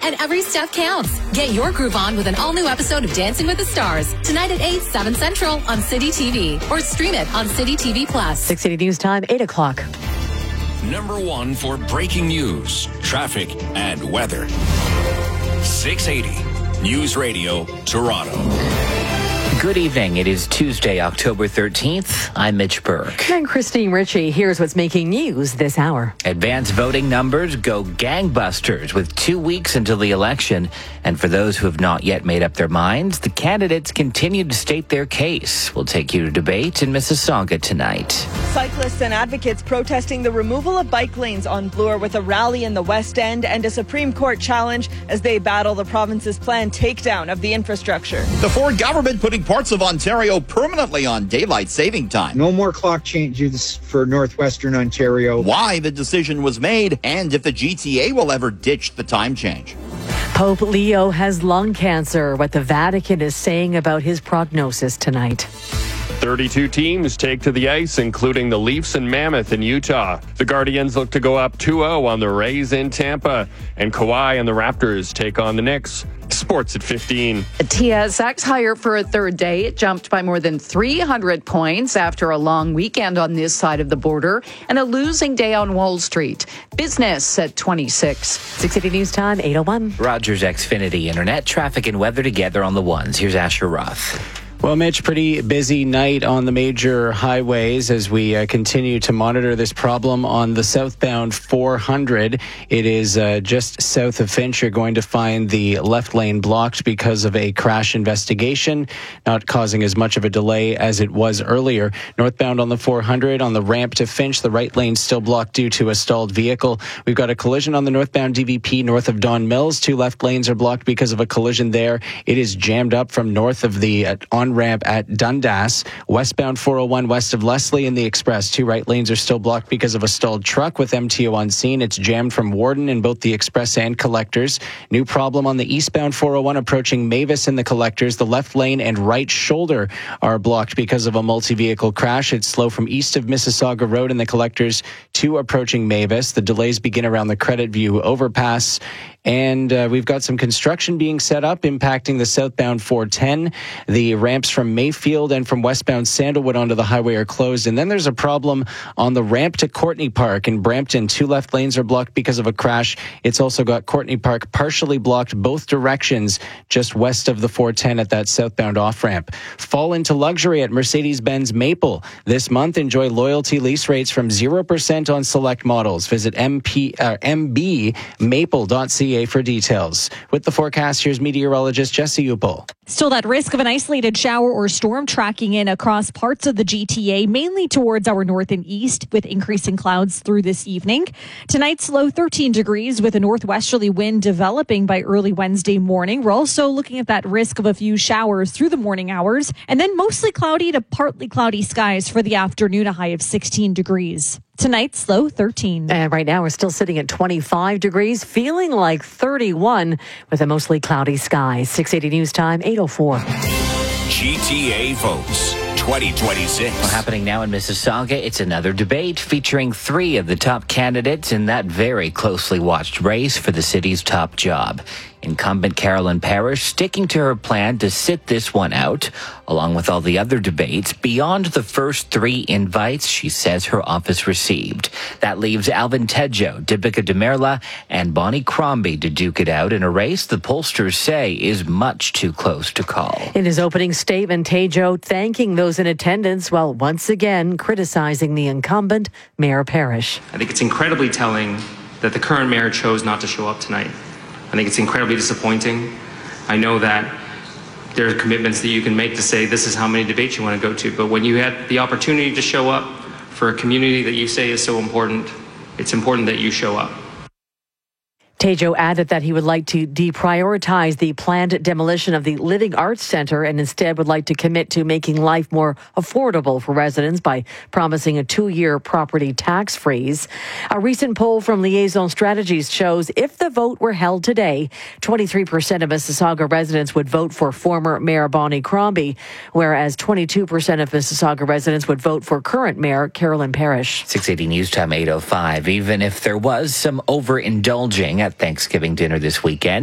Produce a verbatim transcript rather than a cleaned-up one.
and every step counts. Get your groove on with an all-new episode of Dancing with the Stars tonight at eight, seven Central on City T V, or stream it on City T V Plus. six eighty News Time, eight o'clock. Number one for breaking news, traffic, and weather. six eighty News Radio, Toronto. Good evening. It is Tuesday, October thirteenth. I'm Mitch Burke. And Christine Ritchie. Here's what's making news this hour. Advanced voting numbers go gangbusters with two weeks until the election. And for those who have not yet made up their minds, the candidates continue to state their case. We'll take you to debate in Mississauga tonight. Cyclists and advocates protesting the removal of bike lanes on Bloor with a rally in the West End and a Supreme Court challenge as they battle the province's planned takedown of the infrastructure. The Ford government putting parts of Ontario permanently on daylight saving time. No more clock changes for northwestern Ontario. Why the decision was made and if the G T A will ever ditch the time change. Pope Leo has lung cancer. What the Vatican is saying about his prognosis tonight. thirty-two teams take to the ice, including the Leafs and Mammoth in Utah. The Guardians look to go up two oh on the Rays in Tampa. And Kawhi and the Raptors take on the Knicks. Sports at fifteen. T S X higher for a third day. It jumped by more than three hundred points after a long weekend on this side of the border and a losing day on Wall Street. Business at twenty-six. six eighty News Time, eight oh one. Rogers Xfinity Internet, traffic and weather together on the ones. Here's Asher Roth. Well, Mitch, pretty busy night on the major highways as we uh, continue to monitor this problem on the southbound four hundred. It is uh, just south of Finch. You're going to find the left lane blocked because of a crash investigation, not causing as much of a delay as it was earlier. Northbound on the four hundred, on the ramp to Finch, the right lane still blocked due to a stalled vehicle. We've got a collision on the northbound D V P north of Don Mills. Two left lanes are blocked because of a collision there. It is jammed up from north of the uh, on ramp at Dundas. Westbound four oh one west of Leslie in the Express. Two right lanes are still blocked because of a stalled truck with M T O on scene. It's jammed from Warden in both the Express and Collectors. New problem on the eastbound four oh one approaching Mavis in the Collectors. The left lane and right shoulder are blocked because of a multi-vehicle crash. It's slow from east of Mississauga Road in the Collectors to approaching Mavis. The delays begin around the Credit View overpass. And uh, we've got some construction being set up impacting the southbound four ten. The ramps from Mayfield and from westbound Sandalwood onto the highway are closed. And then there's a problem on the ramp to Courtney Park in Brampton. Two left lanes are blocked because of a crash. It's also got Courtney Park partially blocked both directions just west of the four ten at that southbound off-ramp. Fall into luxury at Mercedes-Benz Maple. This month, enjoy loyalty lease rates from zero percent on select models. Visit M P, uh, M B maple dot C A for details. With the forecast, here's meteorologist Jesse Upel. Still that risk of an isolated shower or storm tracking in across parts of the G T A, mainly towards our north and east, with increasing clouds through this evening. Tonight's low thirteen degrees with a northwesterly wind developing by early Wednesday morning. We're also looking at that risk of a few showers through the morning hours, and then mostly cloudy to partly cloudy skies for the afternoon, a high of sixteen degrees. Tonight's low thirteen. And right now we're still sitting at twenty-five degrees, feeling like thirty-one with a mostly cloudy sky. six eighty News Time, eight oh four. G T A votes twenty twenty-six. Well, happening now in Mississauga, it's another debate featuring three of the top candidates in that very closely watched race for the city's top job. Incumbent Carolyn Parrish sticking to her plan to sit this one out, along with all the other debates, beyond the first three invites she says her office received. That leaves Alvin Tedjo, Debica Demerla, and Bonnie Crombie to duke it out in a race the pollsters say is much too close to call. In his opening statement, Tedjo thanking those in attendance while once again criticizing the incumbent, Mayor Parrish. I think it's incredibly telling that the current mayor chose not to show up tonight. I think it's incredibly disappointing. I know that there are commitments that you can make to say this is how many debates you want to go to, but when you had the opportunity to show up for a community that you say is so important, it's important that you show up. Tedjo added that he would like to deprioritize the planned demolition of the Living Arts Centre and instead would like to commit to making life more affordable for residents by promising a two-year property tax freeze. A recent poll from Liaison Strategies shows if the vote were held today, twenty-three percent of Mississauga residents would vote for former Mayor Bonnie Crombie, whereas twenty-two percent of Mississauga residents would vote for current Mayor Carolyn Parrish. six eighty News Time, eight oh five. Even if there was some overindulging at Thanksgiving dinner this weekend,